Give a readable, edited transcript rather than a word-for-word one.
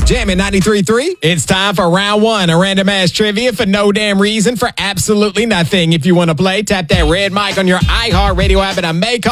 Jammin' 93.3. It's time for round one of random ass trivia for no damn reason, for absolutely nothing. If you want to play, tap that red mic on your iHeartRadio app and I may call